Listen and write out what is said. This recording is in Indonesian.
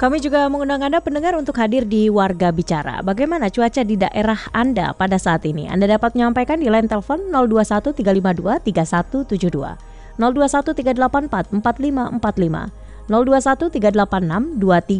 Kami juga mengundang Anda pendengar untuk hadir di Warga Bicara. Bagaimana cuaca di daerah Anda pada saat ini? Anda dapat menyampaikan di line telepon 021 352 3172, 021 384 4545, 021 386 23